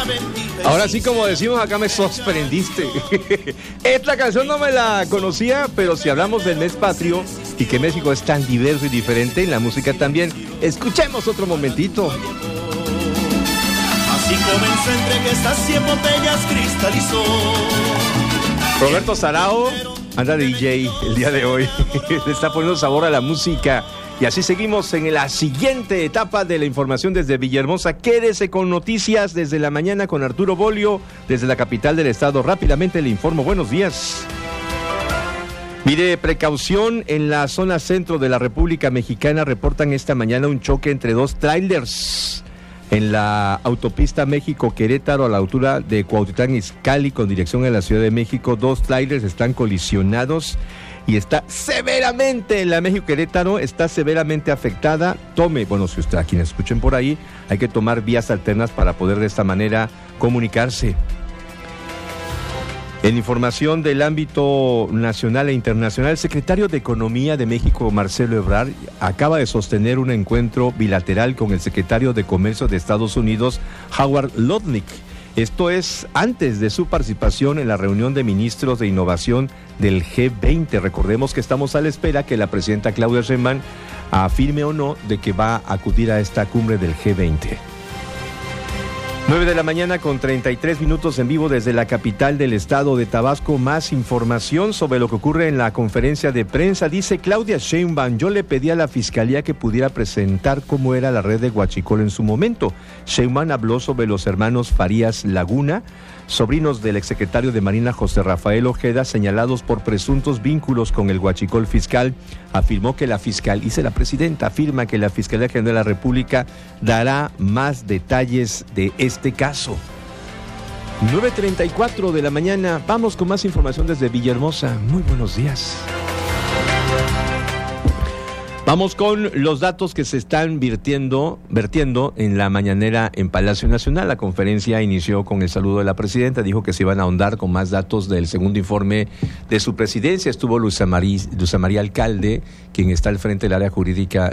Ahora sí, como decimos acá, me sorprendiste. Esta canción no me la conocía, pero si hablamos del mes patrio y que México es tan diverso y diferente, en la música también, escuchemos otro momentito. Así comenzó entre que estas 100 botellas cristalizó. Roberto Sarao anda de DJ el día de hoy. Le está poniendo sabor a la música. Y así seguimos en la siguiente etapa de la información desde Villahermosa. Quédese con noticias desde la mañana con Arturo Bolio, desde la capital del estado. Rápidamente le informo. Buenos días. Mire, precaución en la zona centro de la República Mexicana. Reportan esta mañana un choque entre dos tráilers en la autopista México-Querétaro a la altura de Cuautitlán Izcalli con dirección a la Ciudad de México. Dos tráilers están colisionados y está severamente, la México-Querétaro está severamente afectada. Si usted, a quienes escuchen por ahí, hay que tomar vías alternas para poder de esta manera comunicarse. En información del ámbito nacional e internacional, el secretario de Economía de México, Marcelo Ebrard, acaba de sostener un encuentro bilateral con el secretario de Comercio de Estados Unidos, Howard Lutnick. Esto es antes de su participación en la reunión de ministros de innovación del G20. Recordemos que estamos a la espera que la presidenta Claudia Sheinbaum afirme o no de que va a acudir a esta cumbre del G20. 9 de la mañana con 33 minutos en vivo desde la capital del estado de Tabasco. Más información sobre lo que ocurre en la conferencia de prensa. Dice Claudia Sheinbaum: yo le pedí a la fiscalía que pudiera presentar cómo era la red de Huachicol en su momento. Sheinbaum habló sobre los hermanos Farías Laguna, sobrinos del exsecretario de Marina José Rafael Ojeda, señalados por presuntos vínculos con el Huachicol fiscal. Afirmó que la presidenta afirma que la Fiscalía General de la República dará más detalles de este caso. 9:34 de la mañana, vamos con más información desde Villahermosa. Muy buenos días. Vamos con los datos que se están vertiendo en la mañanera en Palacio Nacional. La conferencia inició con el saludo de la presidenta, dijo que se iban a ahondar con más datos del segundo informe de su presidencia. Estuvo Luisa María Alcalde, quien está al frente del área jurídica